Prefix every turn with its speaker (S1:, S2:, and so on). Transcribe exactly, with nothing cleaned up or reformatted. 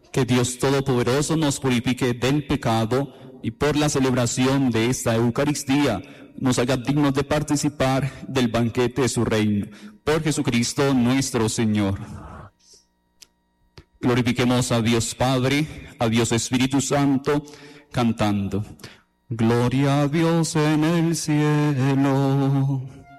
S1: Que Dios Todopoderoso nos purifique del pecado y por la celebración de esta Eucaristía nos haga dignos de participar del banquete de su reino. Por Jesucristo nuestro Señor. Glorifiquemos a Dios Padre, a Dios Espíritu Santo, cantando. Gloria a Dios en el cielo.